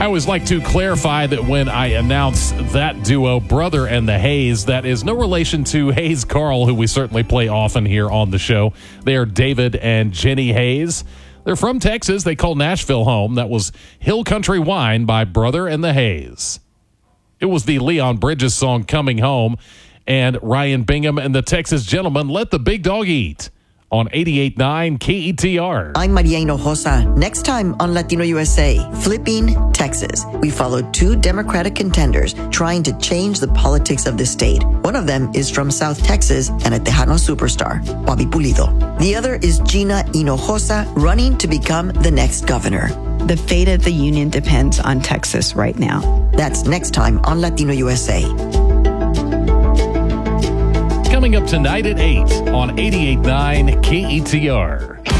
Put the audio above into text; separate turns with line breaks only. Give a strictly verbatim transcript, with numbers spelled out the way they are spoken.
always like to clarify that when I announce that duo, Brother and the Hayes, that is no relation to Hayes Carl, who we certainly play often here on the show. They are David and Jenny Hayes. They're from Texas. They call Nashville home. That was Hill Country Wine by Brother and the Hayes. It was the Leon Bridges song, Coming Home, and Ryan Bingham and the Texas Gentlemen, Let the Big Dog Eat, on eighty-eight point nine K E T R.
I'm Maria Hinojosa. Next time on Latino U S A, Flipping Texas. We followed two Democratic contenders trying to change the politics of the state. One of them is from South Texas and a Tejano superstar, Bobby Pulido. The other is Gina Hinojosa, running to become the next governor.
The fate of the union depends on Texas right now.
That's next time on Latino U S A.
Coming up tonight at eight on eighty-eight point nine K E T R.